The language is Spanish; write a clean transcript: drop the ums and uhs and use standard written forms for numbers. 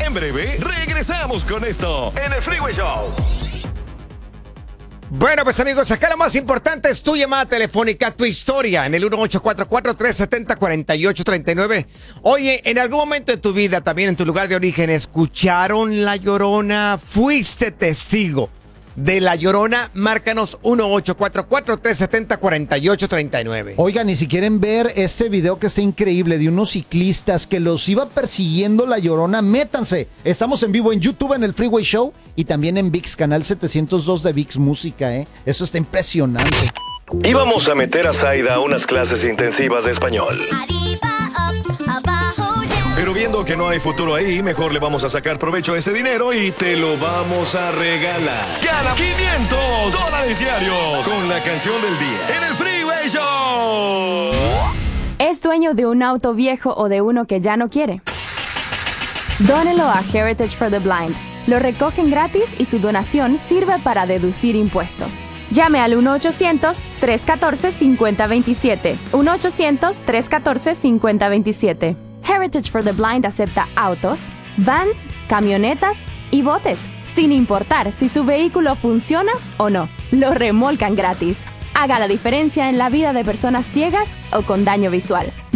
En breve, regresamos con esto en el Freeway Show. Bueno, pues amigos, acá lo más importante es tu llamada telefónica, tu historia en el 1844-370-4839. Oye, en algún momento de tu vida, también en tu lugar de origen, ¿escucharon La Llorona? ¿Fuiste testigo de La Llorona? Márcanos 1844-370-4839. Oigan, y si quieren ver este video que está increíble de unos ciclistas que los iba persiguiendo La Llorona, métanse. Estamos en vivo en YouTube en el Freeway Show y también en VIX, canal 702 de VIX Música, ¿eh? Esto está impresionante. Íbamos a meter a Zaida a unas clases intensivas de español. Pero viendo que no hay futuro ahí, mejor le vamos a sacar provecho a ese dinero y te lo vamos a regalar. ¡Gana $500 diarios con la canción del día en el Freeway Show! ¿Es dueño de un auto viejo o de uno que ya no quiere? Dónelo a Heritage for the Blind. Lo recogen gratis y su donación sirve para deducir impuestos. Llame al 1-800-314-5027. 1-800-314-5027. Heritage for the Blind acepta autos, vans, camionetas y botes, sin importar si su vehículo funciona o no. Lo remolcan gratis. Haga la diferencia en la vida de personas ciegas o con daño visual.